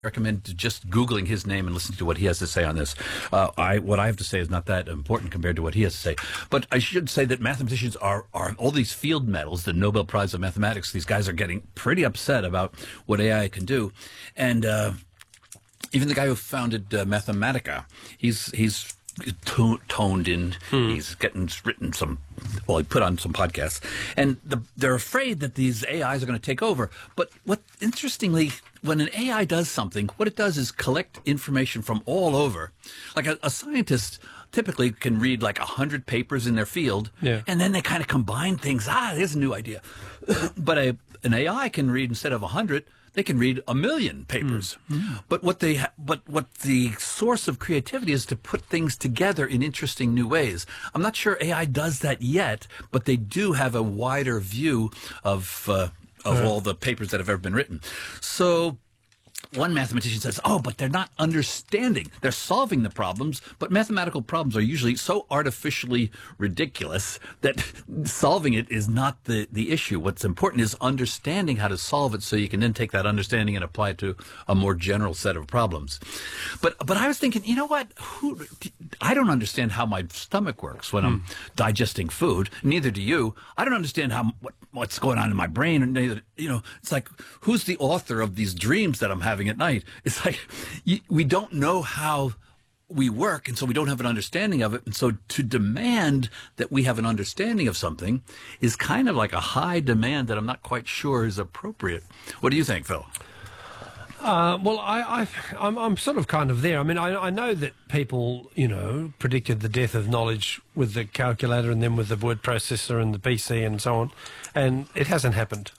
recommend just Googling his name and listening to what he has to say on this. What I have to say is not that important compared to what he has to say. But I should say that mathematicians are all these field medals, the Nobel Prize of Mathematics. These guys are getting pretty upset about what AI can do, and even the guy who founded Mathematica, he's toned in. He's written some. Well, he put on some podcasts, and they're afraid that these AIs are going to take over. But interestingly, when an AI does something, what it does is collect information from all over. Like a scientist typically can read like 100 papers in their field, and then they kind of combine things. There's a new idea. But an AI can read, instead of 100, they can read 1,000,000 papers. But what the source of creativity is to put things together in interesting new ways. I'm not sure AI does that yet, but they do have a wider view of all the papers that have ever been written. So one mathematician says, but they're not understanding. They're solving the problems, but mathematical problems are usually so artificially ridiculous that solving it is not the issue. What's important is understanding how to solve it so you can then take that understanding and apply it to a more general set of problems. But I was thinking, you know what? I don't understand how my stomach works when I'm digesting food. Neither do you. I don't understand what's going on in my brain. And neither, it's like, who's the author of these dreams that I'm having at night? It's like we don't know how we work, and so we don't have an understanding of it. And so to demand that we have an understanding of something is kind of like a high demand that I'm not quite sure is appropriate. What do you think, Phil? Well, I'm sort of kind of there. I mean, I know that people, predicted the death of knowledge with the calculator and then with the word processor and the PC and so on, and it hasn't happened.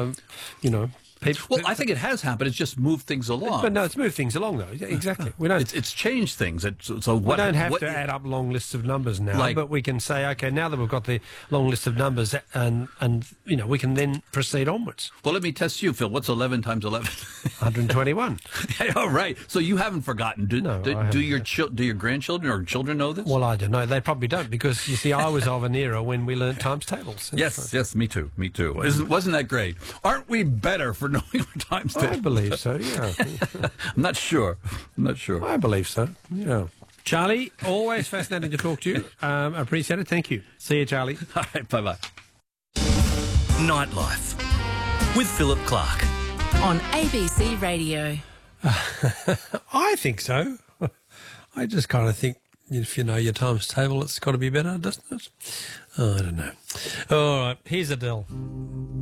I think it has happened. It's just moved things along. But no, it's moved things along, though. Exactly. We don't. It's changed things. We don't have to add up long lists of numbers now, but we can say, okay, now that we've got the long list of numbers, and we can then proceed onwards. Well, let me test you, Phil. What's 11 times 11? 121. All right. So you haven't forgotten. Do your grandchildren or children know this? Well, I don't know. They probably don't, because you see, I was of an era when we learnt times tables. Yes, me too. Wasn't that great? Aren't we better for knowing our times tables? I believe so, yeah. I'm not sure. I believe so, yeah. Charlie, always fascinating to talk to you. Appreciate it. Thank you. See you, Charlie. All right, bye-bye. Nightlife with Philip Clark on ABC Radio. I think so. I just kind of think if you know your times table, it's got to be better, doesn't it? I don't know. All right, here's Adele.